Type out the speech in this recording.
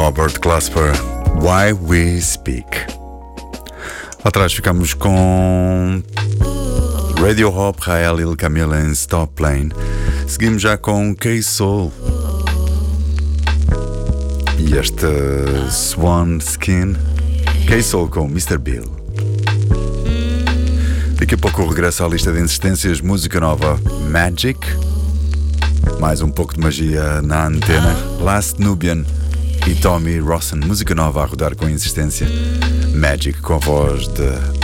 Robert Glasper, Why We Speak. Atrás ficamos com Radio Hop, Rael Il Camille em Stop Plane. Seguimos já com K-Soul e este Swan Skin. K-Soul com Mr. Bill. Daqui a pouco regresso à lista de insistências. Música nova, Magic. Mais um pouco de magia na antena. Last Nubian e Tommy Rawson. Música nova a rodar com insistência. Magic com a voz de